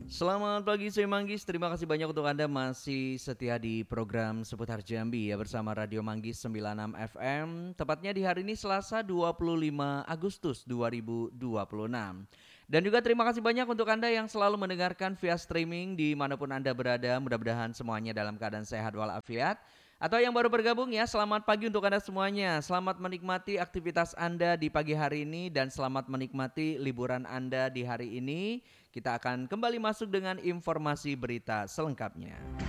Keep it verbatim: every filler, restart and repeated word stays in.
Selamat pagi saya Manggis, terima kasih banyak untuk Anda masih setia di program Seputar Jambi ya bersama Radio Manggis sembilan puluh enam F M. Tepatnya di hari ini Selasa dua puluh lima Agustus dua ribu dua puluh enam. Dan juga terima kasih banyak untuk Anda yang selalu mendengarkan via streaming dimanapun Anda berada. Mudah-mudahan semuanya dalam keadaan sehat walafiat. Atau yang baru bergabung ya, selamat pagi untuk Anda semuanya. Selamat menikmati aktivitas Anda di pagi hari ini dan selamat menikmati liburan Anda di hari ini. Kita akan kembali masuk dengan informasi berita selengkapnya.